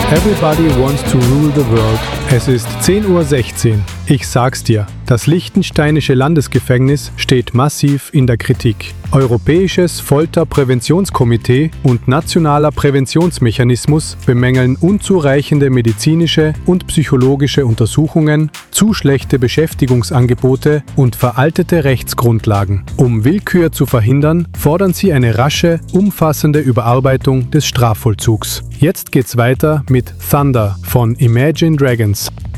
Everybody wants to rule the world. Es ist 10:16 Uhr. Ich sag's dir, das liechtensteinische Landesgefängnis steht massiv in der Kritik. Europäisches Folterpräventionskomitee und Nationaler Präventionsmechanismus bemängeln unzureichende medizinische und psychologische Untersuchungen, zu schlechte Beschäftigungsangebote und veraltete Rechtsgrundlagen. Um Willkür zu verhindern, fordern sie eine rasche, umfassende Überarbeitung des Strafvollzugs. Jetzt geht's weiter mit Thunder von Imagine Dragons.